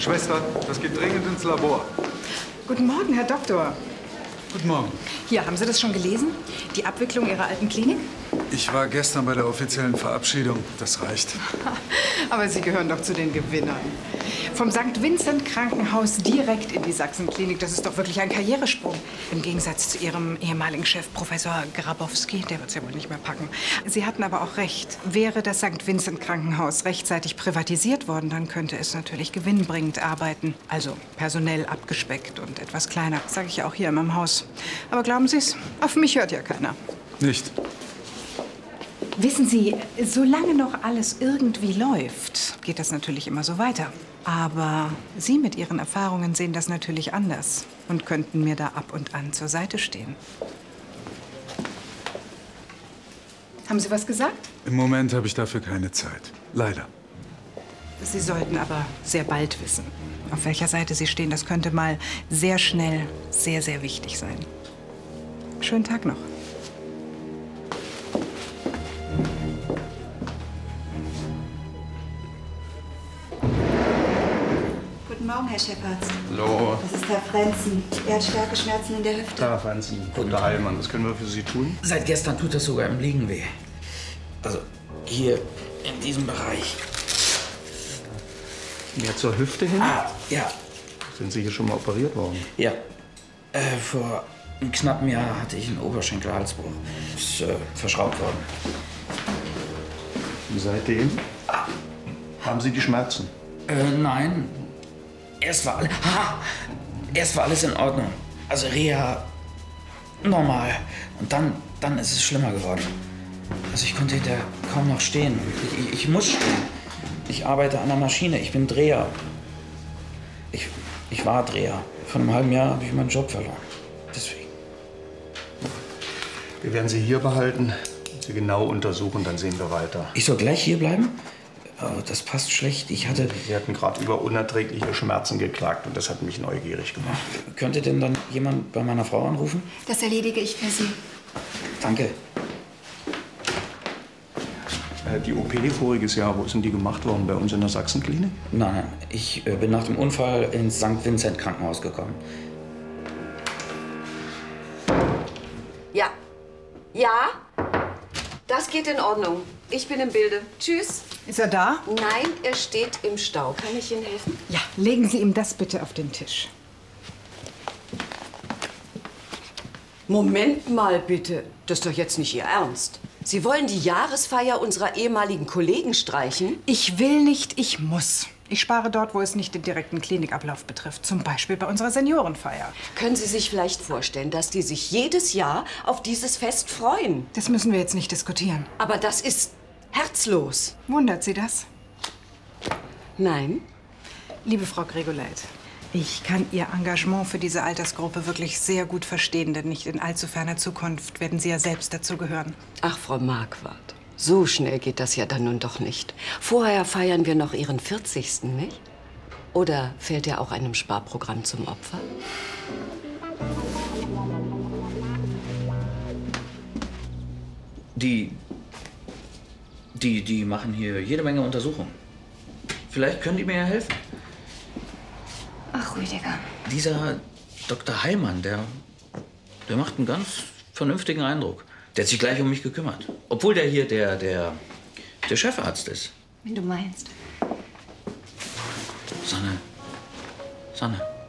Schwester, das geht dringend ins Labor. Guten Morgen, Herr Doktor. Guten Morgen. Hier, haben Sie das schon gelesen? Die Abwicklung Ihrer alten Klinik? Ich war gestern bei der offiziellen Verabschiedung. Das reicht. Aber Sie gehören doch zu den Gewinnern. Vom St. Vincent Krankenhaus direkt in die Sachsenklinik. Das ist doch wirklich ein Karrieresprung. Im Gegensatz zu Ihrem ehemaligen Chef, Professor Grabowski. Der wird es ja wohl nicht mehr packen. Sie hatten aber auch recht. Wäre das St. Vincent Krankenhaus rechtzeitig privatisiert worden, dann könnte es natürlich gewinnbringend arbeiten. Also personell abgespeckt und etwas kleiner. Das sage ich ja auch hier in meinem Haus. Aber glauben Sie es, auf mich hört ja keiner. Nicht. Wissen Sie, solange noch alles irgendwie läuft, geht das natürlich immer so weiter. Aber Sie mit Ihren Erfahrungen sehen das natürlich anders und könnten mir da ab und an zur Seite stehen. Haben Sie was gesagt? Im Moment habe ich dafür keine Zeit. Leider. Sie sollten aber sehr bald wissen, auf welcher Seite Sie stehen. Das könnte mal sehr schnell sehr, sehr wichtig sein. Schönen Tag noch. Guten Morgen, Herr Scheppertz. Hallo. Das ist Herr Frenzen. Er hat starke Schmerzen in der Hüfte. Herr Frenzen, Dr. Heilmann, was können wir für Sie tun? Seit gestern tut das sogar im Liegen weh. Also hier in diesem Bereich. Mehr zur Hüfte hin? Ah, ja. Sind Sie hier schon mal operiert worden? Ja. Vor einem knappen Jahr hatte ich einen Oberschenkelhalsbruch. Ist verschraubt worden. Und seitdem? Haben Sie die Schmerzen? Nein. Erst war alles in Ordnung. Also Reha normal. Und dann ist es schlimmer geworden. Also ich konnte hinterher kaum noch stehen. Ich muss stehen. Ich arbeite an der Maschine. Ich bin Dreher. Ich war Dreher. Vor einem halben Jahr habe ich meinen Job verloren. Deswegen. Wir werden Sie hier behalten, Sie genau untersuchen, dann sehen wir weiter. Ich soll gleich hier bleiben? Oh, das passt schlecht. Sie hatten gerade über unerträgliche Schmerzen geklagt und das hat mich neugierig gemacht. Könnte denn dann jemand bei meiner Frau anrufen? Das erledige ich für Sie. Danke. Die OP voriges Jahr, wo ist denn die gemacht worden? Bei uns in der Sachsenklinik? Nein, ich bin nach dem Unfall ins St. Vincent Krankenhaus gekommen. Ja. Ja? Das geht in Ordnung. Ich bin im Bilde. Tschüss. Ist er da? Nein, er steht im Stau. Kann ich Ihnen helfen? Ja, legen Sie ihm das bitte auf den Tisch. Moment mal bitte. Das ist doch jetzt nicht Ihr Ernst. Sie wollen die Jahresfeier unserer ehemaligen Kollegen streichen? Ich will nicht, ich muss. Ich spare dort, wo es nicht den direkten Klinikablauf betrifft. Zum Beispiel bei unserer Seniorenfeier. Können Sie sich vielleicht vorstellen, dass die sich jedes Jahr auf dieses Fest freuen? Das müssen wir jetzt nicht diskutieren. Aber das ist herzlos. Wundert Sie das? Nein. Liebe Frau Gregoleit, ich kann Ihr Engagement für diese Altersgruppe wirklich sehr gut verstehen, denn nicht in allzu ferner Zukunft werden Sie ja selbst dazugehören. Ach, Frau Marquardt, so schnell geht das ja dann nun doch nicht. Vorher feiern wir noch Ihren 40. nicht? Oder fällt er auch einem Sparprogramm zum Opfer? Die machen hier jede Menge Untersuchungen. Vielleicht können die mir ja helfen. Ach, Rüdiger. Dieser Dr. Heilmann, der macht einen ganz vernünftigen Eindruck. Der hat sich gleich um mich gekümmert. Obwohl der hier der Chefarzt ist. Wenn du meinst. Sanne.